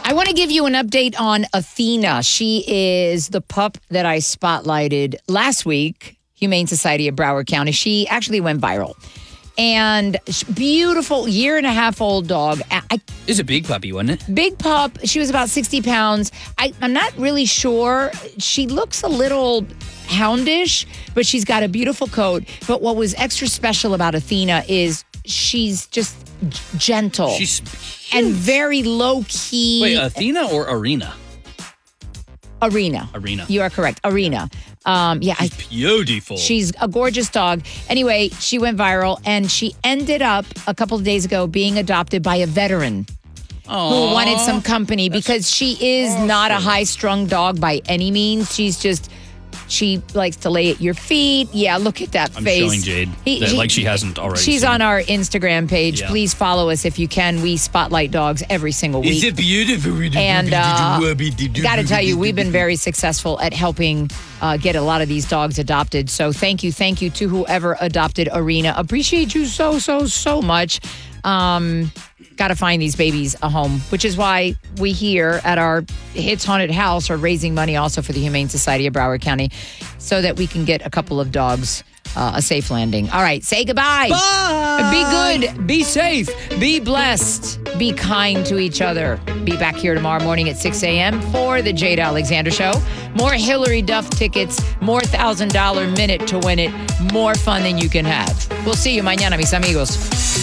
I want to give you an update on Athena. She is the pup that I spotlighted last week, Humane Society of Broward County. She actually went viral. And beautiful, 1.5-year-old dog. It's a big puppy, wasn't it? Big pup. She was about 60 pounds. I'm not really sure. She looks a little houndish, but she's got a beautiful coat. But what was extra special about Athena is she's just gentle. She's and very low key. Wait, Athena or Arena? Arena. You are correct. Arena. She's beautiful. She's a gorgeous dog. Anyway, she went viral and she ended up a couple of days ago being adopted by a veteran who wanted some company because she is not a high-strung dog by any means. She likes to lay at your feet. Yeah, look at that face. I'm showing Jade like she hasn't already. She's on our Instagram page. Yeah. Please follow us if you can. We spotlight dogs every single week. Is it beautiful? And got to tell you, we've been very successful at helping get a lot of these dogs adopted. So thank you to whoever adopted Arena. Appreciate you so much. Got to find these babies a home, which is why we here at our Hits Haunted House are raising money also for the Humane Society of Broward County so that we can get a couple of dogs a safe landing. All right, say goodbye. Bye. Be good. Be safe. Be blessed. Be kind to each other. Be back here tomorrow morning at 6 a.m. for the Jade Alexander Show. More Hillary Duff tickets, more $1,000 minute to win it, more fun than you can have. We'll see you mañana, mis amigos.